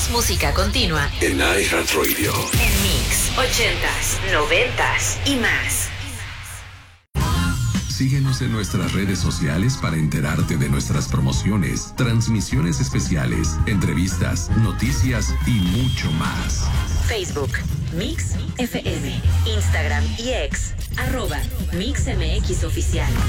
Más música continua en iHeartRadio. En Mix 80s, 90s y más. Síguenos en nuestras redes sociales para enterarte de nuestras promociones, transmisiones especiales, entrevistas, noticias y mucho más. Facebook, Mix FM, Instagram y X, @MixMX Oficial.